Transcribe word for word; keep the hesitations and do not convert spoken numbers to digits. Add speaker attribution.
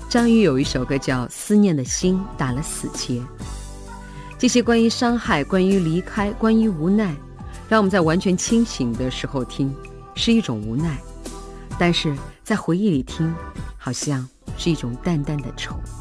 Speaker 1: 张宇有一首歌叫《思念的心打了死结》，这些关于伤害，关于离开，关于无奈，让我们在完全清醒的时候听是一种无奈，但是在回忆里听好像是一种淡淡的愁。